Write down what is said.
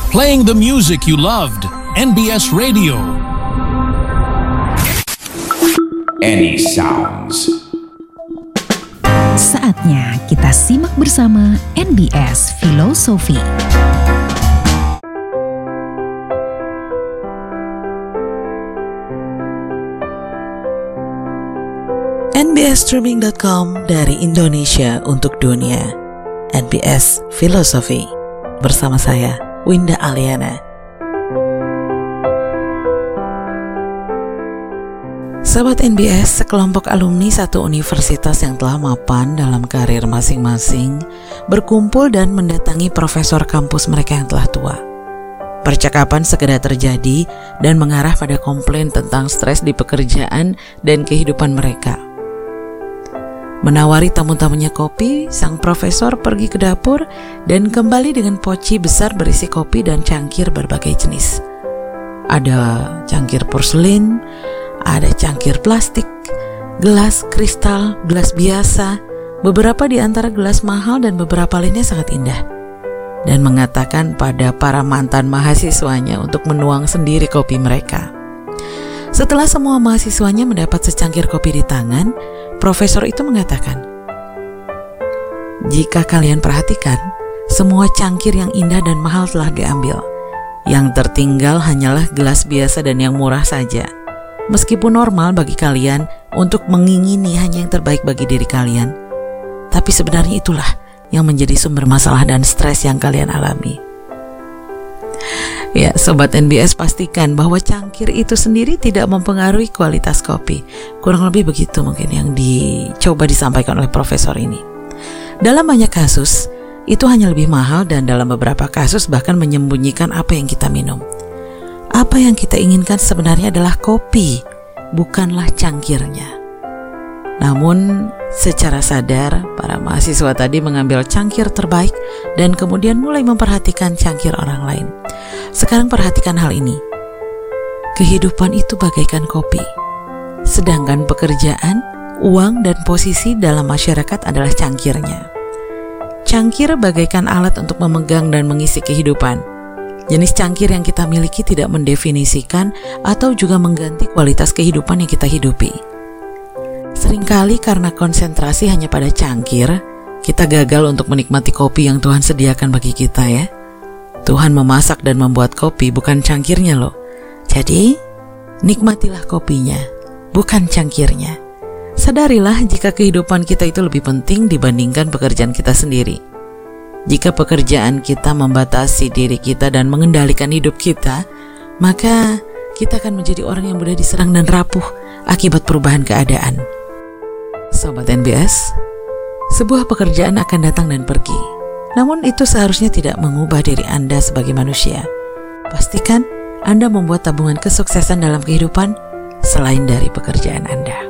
Playing the music you loved. NBS Radio. Any Sounds. Saatnya kita simak bersama NBS Filosofi. NBSstreaming.com dari Indonesia untuk dunia. NBS Filosofi bersama saya, Winda Aliana. Sahabat NBS, sekelompok alumni satu universitas yang telah mapan dalam karir masing-masing berkumpul dan mendatangi profesor kampus mereka yang telah tua. Percakapan segera terjadi dan mengarah pada komplain tentang stres di pekerjaan dan kehidupan mereka. Menawari tamu-tamunya kopi, sang profesor pergi ke dapur dan kembali dengan poci besar berisi kopi dan cangkir berbagai jenis. Ada cangkir porselin, ada cangkir plastik, gelas kristal, gelas biasa, beberapa di antara gelas mahal dan beberapa lainnya sangat indah. Dan mengatakan pada para mantan mahasiswanya untuk menuang sendiri kopi mereka. Setelah semua mahasiswanya mendapat secangkir kopi di tangan, profesor itu mengatakan, "Jika kalian perhatikan, semua cangkir yang indah dan mahal telah diambil. Yang tertinggal hanyalah gelas biasa dan yang murah saja. Meskipun normal bagi kalian untuk mengingini hanya yang terbaik bagi diri kalian, tapi sebenarnya itulah yang menjadi sumber masalah dan stres yang kalian alami." Ya, Sobat NBS, pastikan bahwa cangkir itu sendiri tidak mempengaruhi kualitas kopi. Kurang lebih begitu mungkin yang dicoba disampaikan oleh profesor ini. Dalam banyak kasus, itu hanya lebih mahal dan dalam beberapa kasus bahkan menyembunyikan apa yang kita minum. Apa yang kita inginkan sebenarnya adalah kopi, bukanlah cangkirnya. Namun, secara sadar, para mahasiswa tadi mengambil cangkir terbaik dan kemudian mulai memperhatikan cangkir orang lain. Sekarang perhatikan hal ini. Kehidupan itu bagaikan kopi, sedangkan pekerjaan, uang, dan posisi dalam masyarakat adalah cangkirnya. Cangkir bagaikan alat untuk memegang dan mengisi kehidupan. Jenis cangkir yang kita miliki tidak mendefinisikan atau juga mengganti kualitas kehidupan yang kita hidupi. Seringkali karena konsentrasi hanya pada cangkir, kita gagal untuk menikmati kopi yang Tuhan sediakan bagi kita ya. Tuhan memasak dan membuat kopi, bukan cangkirnya loh. Jadi, nikmatilah kopinya, bukan cangkirnya. Sadarilah jika kehidupan kita itu lebih penting dibandingkan pekerjaan kita sendiri. Jika pekerjaan kita membatasi diri kita dan mengendalikan hidup kita, maka kita akan menjadi orang yang mudah diserang dan rapuh akibat perubahan keadaan. Sobat NBS, sebuah pekerjaan akan datang dan pergi. Namun itu seharusnya tidak mengubah diri Anda sebagai manusia. Pastikan Anda membuat tabungan kesuksesan dalam kehidupan selain dari pekerjaan Anda.